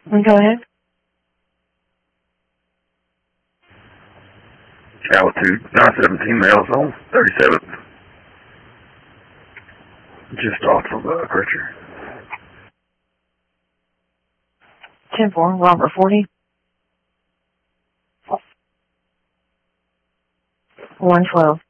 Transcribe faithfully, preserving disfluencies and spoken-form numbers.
Go ahead. Altitude nine seventeen miles on thirty-seventh. Just off of uh, Crutcher. ten four, Robert forty. one twelve.